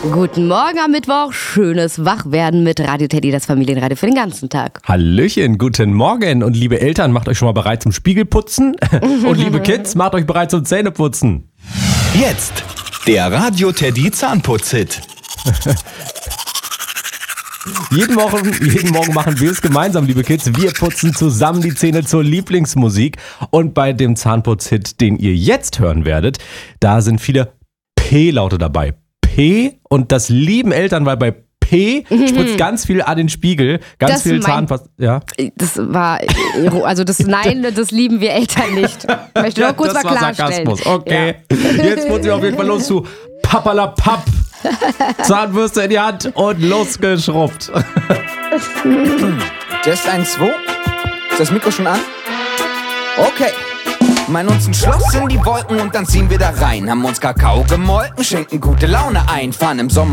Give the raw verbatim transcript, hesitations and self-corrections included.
Guten Morgen am Mittwoch, schönes Wachwerden mit Radio Teddy, das Familienradio für den ganzen Tag. Hallöchen, guten Morgen und liebe Eltern, macht euch schon mal bereit zum Spiegelputzen und liebe Kids, macht euch bereit zum Zähneputzen. Jetzt der Radio Teddy Zahnputz-Hit. Jeden Morgen, jeden Morgen machen wir es gemeinsam, liebe Kids. Wir putzen zusammen die Zähne zur Lieblingsmusik. Und bei dem Zahnputz-Hit, den ihr jetzt hören werdet, da sind viele P-Laute dabei. P und das lieben Eltern, weil bei P spritzt ganz viel an den Spiegel, ganz Das viel mein- Zahnpasta. Ja. Das war, also das Nein, das lieben wir Eltern nicht. Ich möchte nur kurz das mal war klarstellen. Sarkasmus. Okay, jetzt putzen wir auf jeden Fall los zu Papperlapapp. Zahnbürste in die Hand und losgeschrubbt. Test eins, zwei. Ist das Mikro schon an? Okay. Meinen uns ein Schloss in die Wolken und dann ziehen wir da rein. Haben uns Kakao gemolken, schenken gute Laune ein. Fahren im Sommer